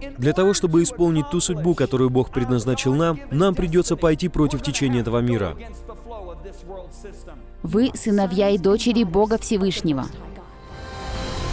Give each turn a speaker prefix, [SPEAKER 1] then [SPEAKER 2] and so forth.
[SPEAKER 1] Для того, чтобы исполнить ту судьбу, которую Бог предназначил нам придется пойти против течения этого мира.
[SPEAKER 2] Вы сыновья и дочери Бога Всевышнего.